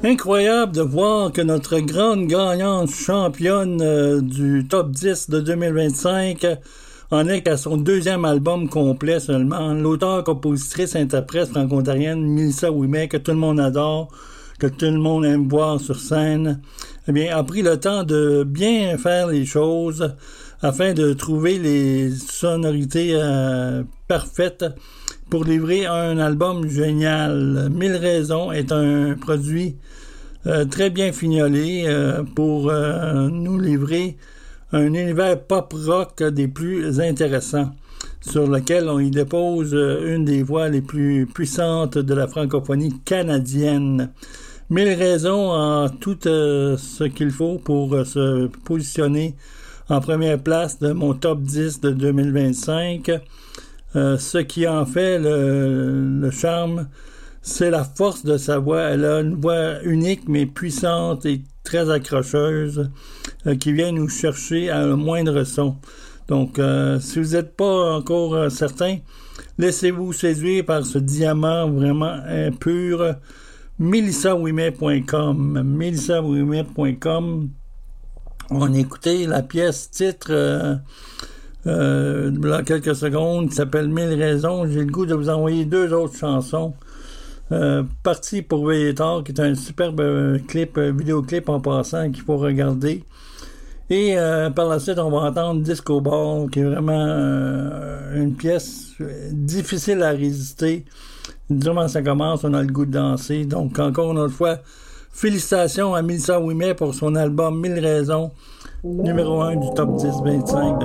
Incroyable de voir que notre grande gagnante championne du top 10 de 2025 en est qu'à son deuxième album complet seulement. L'auteur, compositrice, interprète franco-ontarienne Mélissa Ouimet, que tout le monde adore, que tout le monde aime voir sur scène, eh bien, a pris le temps de bien faire les choses afin de trouver les sonorités parfaites pour livrer un album génial. 1000 raisons est un produit très bien fignolé pour nous livrer un univers pop-rock des plus intéressants, sur lequel on y dépose une des voix les plus puissantes de la francophonie canadienne. 1000 raisons en tout ce qu'il faut pour se positionner en première place de mon top 10 de 2025. Ce qui en fait le charme, c'est la force de sa voix. Elle a une voix unique mais puissante et très accrocheuse qui vient nous chercher à le moindre son. Donc, si vous n'êtes pas encore certain, laissez-vous séduire par ce diamant vraiment pur. MélissaOuimet.com. MélissaOuimet.com. On a écouté la pièce titre dans quelques secondes, qui s'appelle 1000 raisons. J'ai le goût de vous envoyer deux autres chansons. Parti pour veiller tard, qui est un superbe vidéoclip en passant qu'il faut regarder. Et par la suite, on va entendre Disco Ball, qui est vraiment une pièce difficile à résister. Durant ça commence, on a le goût de danser. Donc, encore une autre fois, félicitations à Mélissa Ouimet pour son album 1000 raisons, numéro 1 du top 10-25.